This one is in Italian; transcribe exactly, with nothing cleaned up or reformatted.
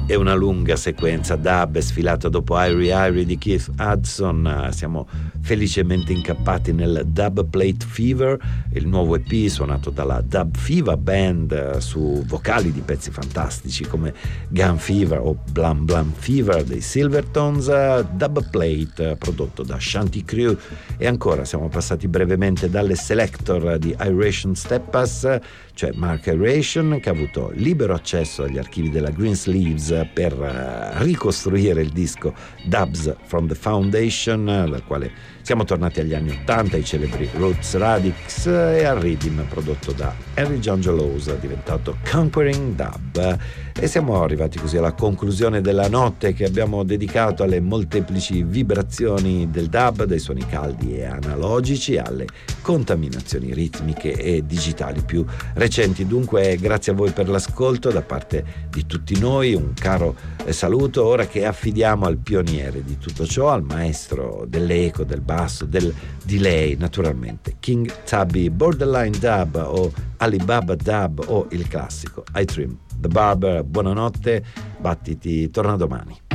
E una lunga sequenza dub sfilata dopo Irie Irie di Keith Hudson. Siamo felicemente incappati nel Dub Plate Fever, il nuovo E P suonato dalla Dub Fever Band su vocali di pezzi fantastici come Gun Fever o Blam Blam Fever dei Silvertones, Dub Plate prodotto da Shanty Crew. E ancora siamo passati brevemente dalle Selector di Iration Steppas, cioè Mark Iration, che ha avuto libero accesso agli archivi della Greensleeves per ricostruire il disco Dubs from the Foundation, dal quale siamo tornati agli anni ottanta, ai celebri Roots Radix e al Rhythm prodotto da Henry John Gelows, diventato Conquering Dub. E siamo arrivati così alla conclusione della notte che abbiamo dedicato alle molteplici vibrazioni del dub, dai suoni caldi e analogici alle contaminazioni ritmiche e digitali più recenti. Dunque, grazie a voi per l'ascolto da parte di tutti noi, un caro saluto ora che affidiamo al pioniere di tutto ciò, al maestro dell'eco, del basso, del delay, naturalmente King Tubby, Borderline Dub o Alibaba Dub o il classico I Trim the Barber. Buonanotte, Battiti torna domani.